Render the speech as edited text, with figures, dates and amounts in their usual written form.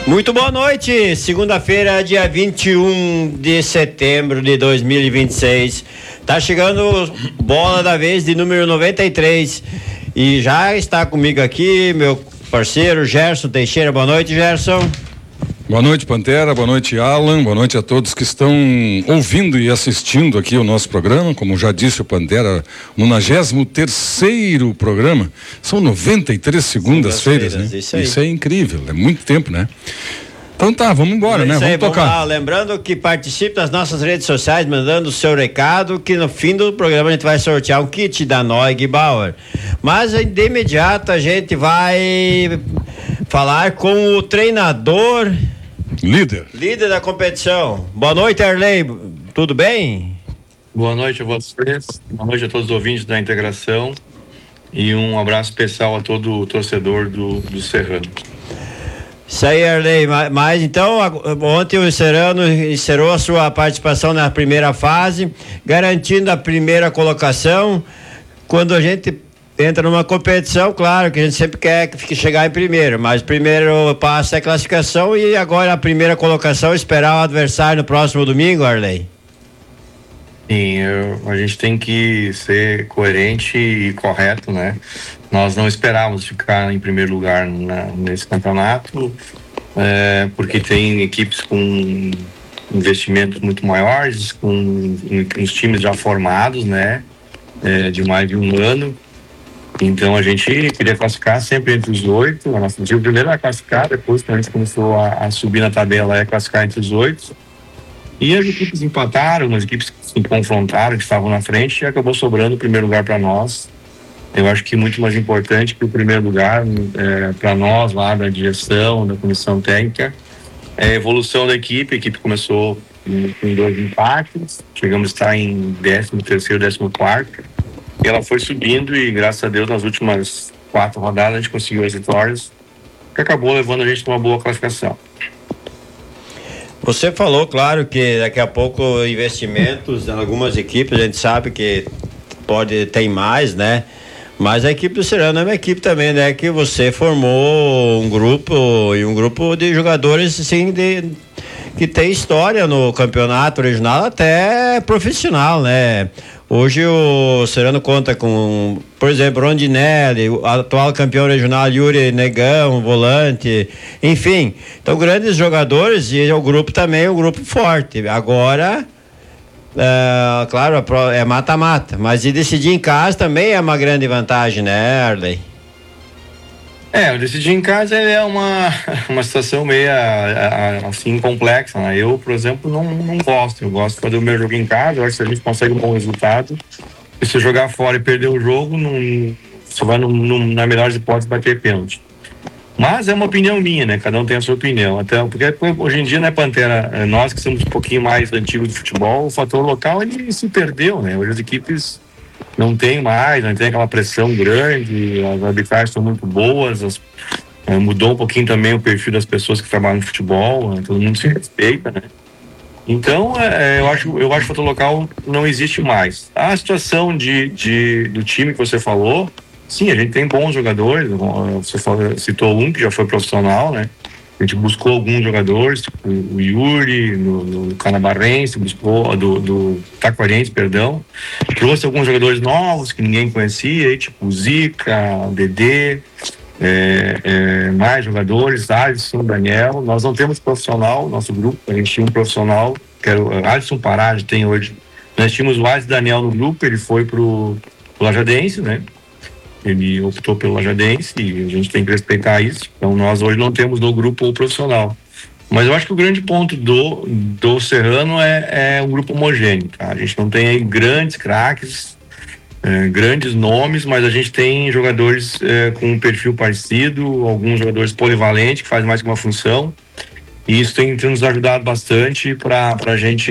Muito boa noite, segunda-feira, dia 21 de setembro de 2026. Tá chegando bola da vez de número 93 e já está comigo aqui meu parceiro Gerson Teixeira. Boa noite, Gerson. Boa noite, Pantera, boa noite, Alan, boa noite a todos que estão ouvindo e assistindo aqui o nosso programa. Como já disse o Pantera, 93º programa, são 93 segundas-feiras, né? Isso é incrível, é muito tempo, né? Então tá, vamos embora, né? Vamos tocar. Lá. Lembrando que participe das nossas redes sociais, mandando o seu recado, que no fim do programa a gente vai sortear um kit da Noig Bauer. Mas de imediato a gente vai falar com o treinador líder da competição. Boa noite, Arley, tudo bem? Boa noite a vocês, boa noite a todos os ouvintes da Integração e um abraço especial a todo o torcedor do Serrano. Isso aí, Arley, mas então ontem o Serrano encerrou a sua participação na primeira fase, garantindo a primeira colocação. Quando a gente entra numa competição, claro que a gente sempre quer chegar em primeiro, mas primeiro passo é a classificação e agora a primeira colocação, esperar o adversário no próximo domingo, Arley. Sim, a gente tem que ser coerente e correto, né? Nós não esperávamos ficar em primeiro lugar nesse campeonato, porque tem equipes com investimentos muito maiores, com os times já formados, né? De mais de um ano. Então a gente queria classificar sempre entre os 8. O nosso objetivo primeiro era classificar, depois quando a gente começou a subir na tabela classificar entre os 8. E as equipes empataram, as equipes se confrontaram, que estavam na frente, e acabou sobrando o primeiro lugar para nós. Eu acho que muito mais importante que o primeiro lugar para nós lá da direção, da comissão técnica, é a evolução da equipe. A equipe começou com 2 empates, chegamos a estar em 13º, 14º. E ela foi subindo e, graças a Deus, nas últimas 4 rodadas a gente conseguiu as vitórias, que acabou levando a gente a uma boa classificação. Você falou, claro, que daqui a pouco investimentos em algumas equipes, a gente sabe que tem mais, né? Mas a equipe do Serrano é uma equipe também, né? Que você formou um grupo de jogadores, assim, que tem história no campeonato regional até profissional, né? Hoje o Serrano conta com, por exemplo, Rondinelli, o atual campeão regional Yuri Negão, volante, enfim. Então, grandes jogadores e o grupo também é um grupo forte. Agora, claro, é mata-mata, mas de decidir em casa também é uma grande vantagem, né, Arley? O decidir em casa é uma situação meio assim complexa, né? Eu, por exemplo, não gosto. Eu gosto de fazer o meu jogo em casa. Eu acho que se a gente consegue um bom resultado, e se jogar fora e perder o jogo, você vai na melhor das hipóteses bater pênalti. Mas é uma opinião minha, né? Cada um tem a sua opinião. Até porque hoje em dia, né, Pantera, nós que somos um pouquinho mais antigos de futebol, o fator local ele se perdeu, né? Hoje as equipes não tem aquela pressão grande, as arbitragens são muito boas, mudou um pouquinho também o perfil das pessoas que trabalham no futebol, todo mundo se respeita, né? Então, eu acho que o fator local não existe mais. A situação do time que você falou, sim, a gente tem bons jogadores, você citou um que já foi profissional, né? A gente buscou alguns jogadores, tipo o Yuri, no Canabarrense, buscou do Taquarense, perdão. Trouxe alguns jogadores novos que ninguém conhecia, tipo o Zica, o Dedê, mais jogadores, Alisson, Daniel. Nós não temos profissional, nosso grupo, a gente tinha um profissional, que era o Alisson Parade, tem hoje. Nós tínhamos o Alisson Daniel no grupo, ele foi pro Lajadense, né? Ele optou pelo Lajadense e a gente tem que respeitar isso. Então nós hoje não temos no grupo o profissional. Mas eu acho que o grande ponto do Serrano é um grupo homogêneo, tá? A gente não tem aí grandes craques, grandes nomes, mas a gente tem jogadores com um perfil parecido, alguns jogadores polivalentes que fazem mais que uma função. E isso tem nos ajudado bastante para a gente